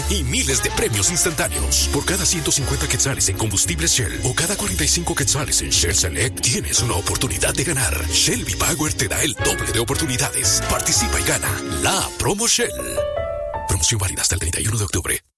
y miles de premios instantáneos. Por cada 150 quetzales en combustibles Shell o cada 45 quetzales en Shell Select, tienes una oportunidad de ganar. Shell V-Power te da el doble de oportunidades. Participa y gana la promo Shell. Promoción válida hasta el 31 de octubre.